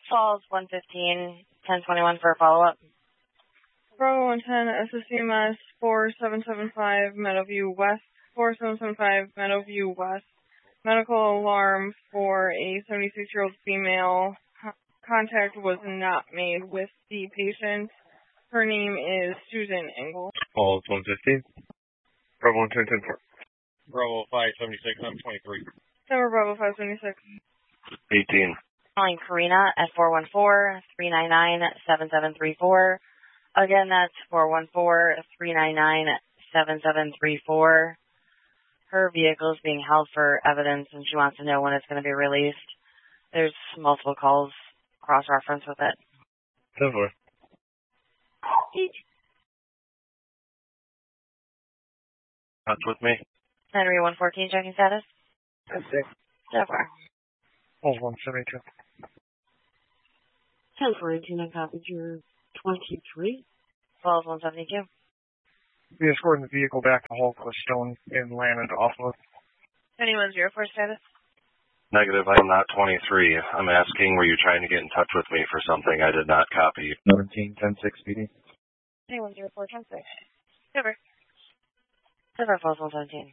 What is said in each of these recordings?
Falls 115, 1021 for a follow-up. Bravo 110, SSCMS 4775, Meadowview West, 4775, Meadowview West. Medical alarm for a 76-year-old female. Contact was not made with the patient. Her name is Susan Engel. Falls 115. Bravo 110, 10-4. Bravo 576, I'm 23. Denver Bravo 576. 18. Calling Karina at 414-399-7734. Again, that's 414-399-7734. Her vehicle is being held for evidence, and she wants to know when it's going to be released. There's multiple calls, cross-reference with it. 10-4. Touch with me. Henry 114, checking status. That's it. So far. Falls 172. 10-4-18, I copied your 23. Falls 172. We escorted the vehicle back to Holcliffe Stone and landed off of. Anyone 04 status? Negative, I'm not 23. I'm asking, were you trying to get in touch with me for something I did not copy? 17, 10-6 PD. Anyone 04, 10-6. Denver. Denver, Falls 117.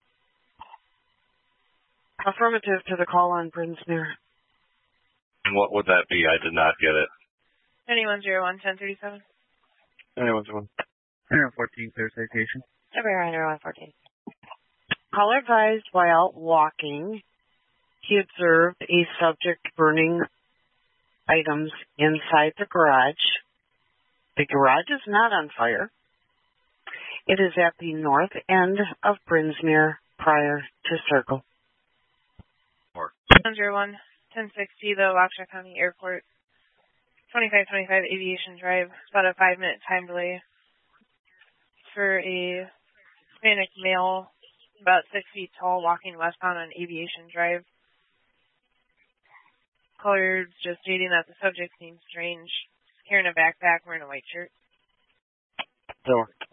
Affirmative to the call on Brinsmere. And what would that be? I did not get it. Anyone 01, 1037. Anyone's one. 114, clear citation. Denver, 114. Caller advised while out walking, he observed a subject burning items inside the garage. The garage is not on fire. It is at the north end of Brinsmere prior to Circle. 101, 1060, the Waukesha County Airport. 2525 Aviation Drive. It's about a 5-minute time delay for a Hispanic male, about 6 feet tall, walking westbound on Aviation Drive. Caller just stating that the subject seems strange. He's carrying a backpack, wearing a white shirt. Door.